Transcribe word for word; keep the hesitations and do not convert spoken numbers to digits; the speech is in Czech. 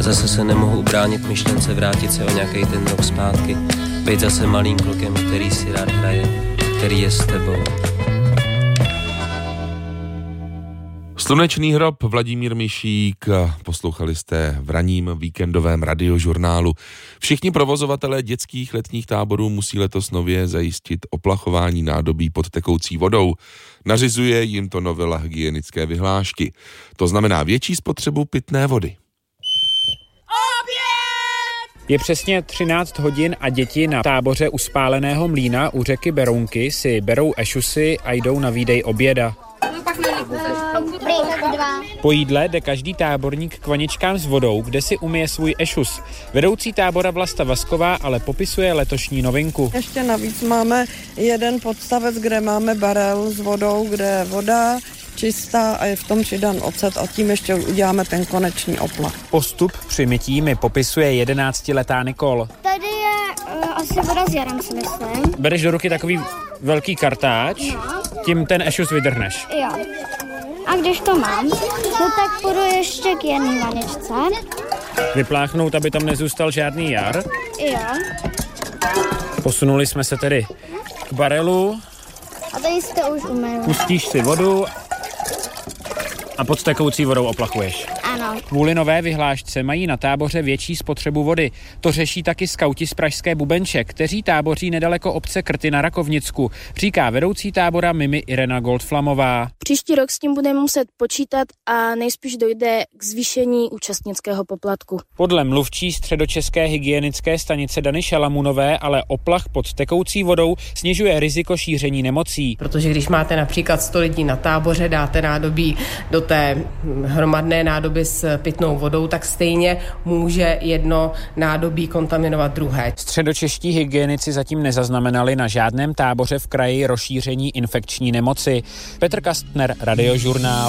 Zase se nemohu ubránit myšlence vrátit se o nějaký ten rok zpátky. Být zase malým klukem, který si rád hraje, který je s tebou. Slunečný hrob, Vladimír Mišík, poslouchali jste v ranním víkendovém radiožurnálu. Všichni provozovatelé dětských letních táborů musí letos nově zajistit oplachování nádobí pod tekoucí vodou. Nařizuje jim to novela hygienické vyhlášky. To znamená větší spotřebu pitné vody. Je přesně třináct hodin a děti na táboře u Spáleného mlýna u řeky Berounky si berou ešusy a jdou na výdej oběda. Po jídle jde každý táborník k vaničkám s vodou, kde si umyje svůj ešus. Vedoucí tábora Vlasta Vasková ale popisuje letošní novinku. Ještě navíc máme jeden podstavec, kde máme barel s vodou, kde je voda čistá a je v tom přidan ocet a tím ještě uděláme ten konečný oplach. Postup při mytí mi popisuje jedenáctiletá Nikol. Tady je uh, asi voda s jarem, si myslím. Bereš do ruky takový velký kartáč, no. Tím ten ešus vydrhneš. Jo. A když to mám, no tak půjdu ještě k jedné vaničce. Vypláchnout, aby tam nezůstal žádný jar. Jo. Posunuli jsme se tedy k barelu. A tady jste už umyl. Pustíš si vodu a pod tekoucí vodou oplachuješ. Ano. Kvůli nové vyhlášce mají na táboře větší spotřebu vody. To řeší taky skauti z pražské Bubenče, kteří táboří nedaleko obce Krty na Rakovnicku, říká vedoucí tábora Mimi Irena Goldflamová. Příští rok s tím budeme muset počítat a nejspíš dojde k zvýšení účastnického poplatku. Podle mluvčí středočeské hygienické stanice Dany Šalamunové ale oplach pod tekoucí vodou snižuje riziko šíření nemocí. Protože když máte například sto lidí na táboře, dáte nádobí do té hromadné nádoby s pitnou vodou, tak stejně může jedno nádobí kontaminovat druhé. Středočeští hygienici zatím nezaznamenali na žádném táboře v kraji rozšíření infekční nemoci. Petr Kastner, Radiožurnál.